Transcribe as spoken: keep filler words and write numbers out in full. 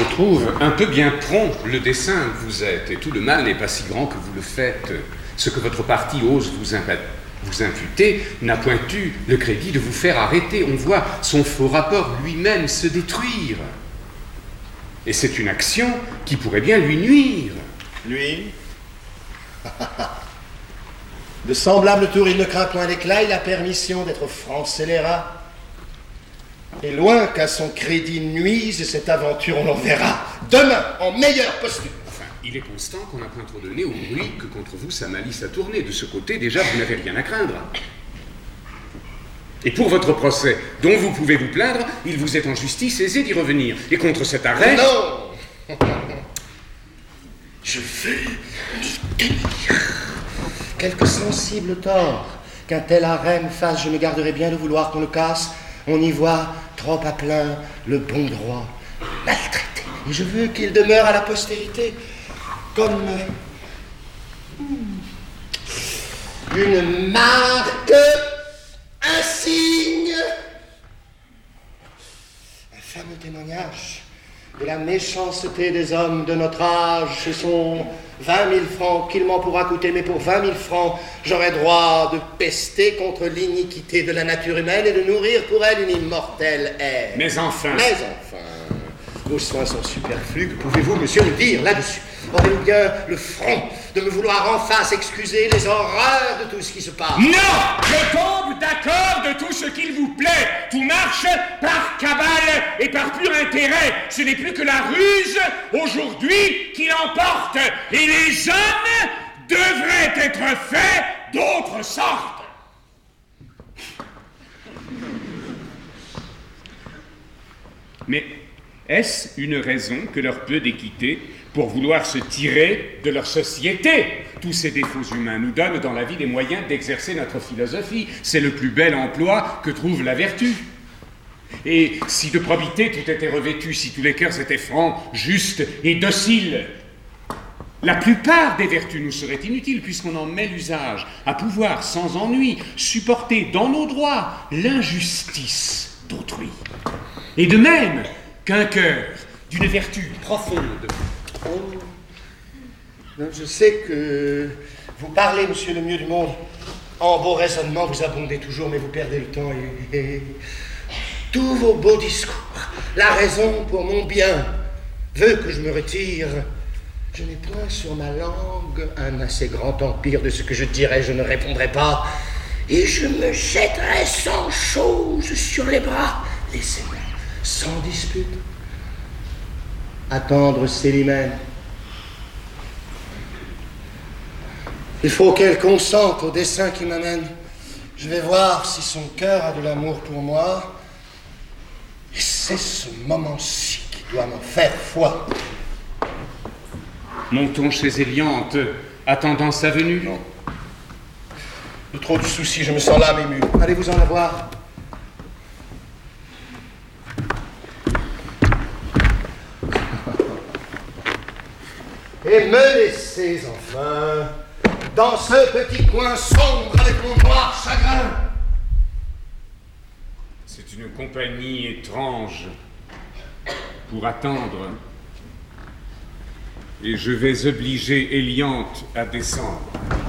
je trouve, un peu bien prompt le dessein que vous êtes, et tout le mal n'est pas si grand que vous le faites. Ce que votre parti ose vous, imp vous imputer n'a point eu le crédit de vous faire arrêter. On voit son faux rapport lui-même se détruire. Et c'est une action qui pourrait bien lui nuire. Lui? De semblable tour, il ne craint point l'éclat, il a permission d'être franc scélérat. Et loin qu'à son crédit nuise cette aventure, on l'enverra demain en meilleure posture. Enfin, il est constant qu'on n'a point trop donné au bruit que contre vous sa malice a tourné. De ce côté, déjà, vous n'avez rien à craindre. Et pour votre procès, dont vous pouvez vous plaindre, il vous est en justice aisé d'y revenir. Et contre cet arrêt... Non! Je veux m'y tenir. Quelque sensible tort qu'un tel arrêt me fasse, je me garderai bien de vouloir qu'on le casse. On y voit trop à plein le bon droit maltraité. Et je veux qu'il demeure à la postérité comme une marque, un signe, un fameux témoignage de la méchanceté des hommes de notre âge. Ce sont vingt mille francs qu'il m'en pourra coûter, mais pour vingt mille francs, j'aurai droit de pester contre l'iniquité de la nature humaine et de nourrir pour elle une immortelle haine. Mais enfin... Mais enfin, vos soins sont superflus. Que pouvez-vous, monsieur, me dire là-dessus? Aurez-vous bien le front de me vouloir en face excuser les horreurs de tout ce qui se passe? Non! Je tombe d'accord de tout ce qu'il vous plaît. Tout marche par cabale et par pur intérêt. Ce n'est plus que la ruse, aujourd'hui, qui l'emporte. Et les hommes devraient être faits d'autre sorte. Mais est-ce une raison que leur peu d'équité pour vouloir se tirer de leur société? Tous ces défauts humains nous donnent dans la vie les moyens d'exercer notre philosophie. C'est le plus bel emploi que trouve la vertu. Et si de probité tout était revêtu, si tous les cœurs étaient francs, justes et dociles, la plupart des vertus nous seraient inutiles puisqu'on en met l'usage à pouvoir, sans ennui, supporter dans nos droits l'injustice d'autrui. Et de même qu'un cœur d'une vertu profonde. Oh. Je sais que vous parlez, monsieur le mieux du monde, en beaux raisonnements, vous abondez toujours, mais vous perdez le temps et, et tous vos beaux discours, la raison pour mon bien, veut que je me retire. Je n'ai point sur ma langue un assez grand empire de ce que je dirais, je ne répondrai pas, et je me jetterai sans chose sur les bras. Laissez-moi, sans dispute, attendre Célimène. Il faut qu'elle consente au dessein qui m'amène. Je vais voir si son cœur a de l'amour pour moi. Et c'est ce moment-ci qui doit m'en faire foi. Montons chez Éliante, attendant sa venue. Non. De trop de soucis, je me sens l'âme émue. Allez-vous en avoir? Et me laissez enfin dans ce petit coin sombre avec mon noir chagrin. C'est une compagnie étrange pour attendre. Et je vais obliger Éliante à descendre.